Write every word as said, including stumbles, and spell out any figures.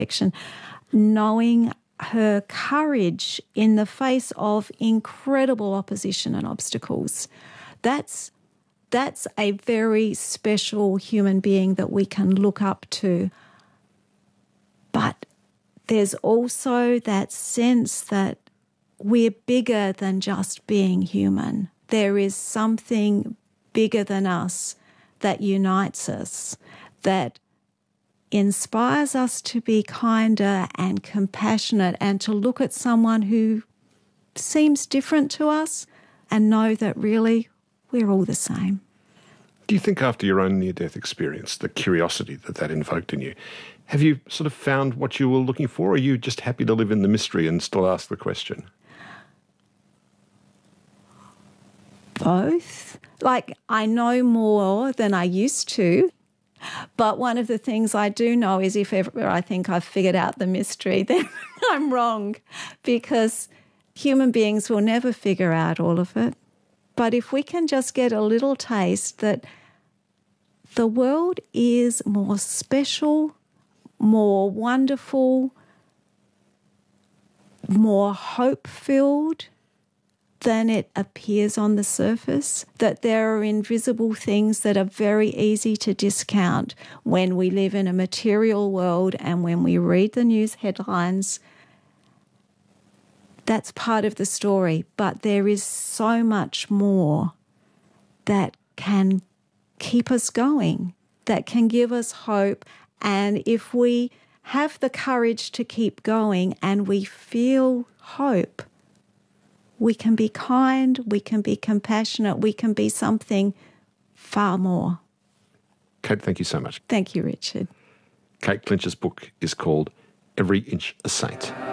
knowing her courage in the face of incredible opposition and obstacles. That's that's a very special human being that we can look up to. But there's also that sense that we're bigger than just being human. There is something bigger than us that unites us, that inspires us to be kinder and compassionate and to look at someone who seems different to us and know that really we're all the same. Do you think after your own near-death experience, the curiosity that that invoked in you, have you sort of found what you were looking for, or are you just happy to live in the mystery and still ask the question? Both. Like, I know more than I used to, but one of the things I do know is if ever I think I've figured out the mystery, then I'm wrong, because human beings will never figure out all of it. But if we can just get a little taste that the world is more special, more wonderful, more hope-filled than it appears on the surface, that there are invisible things that are very easy to discount when we live in a material world and when we read the news headlines. That's part of the story, but there is so much more that can keep us going, that can give us hope. And if we have the courage to keep going and we feel hope, we can be kind, we can be compassionate, we can be something far more. Kate, thank you so much. Thank you, Richard. Kate Clinch's book is called Every Inch a Saint.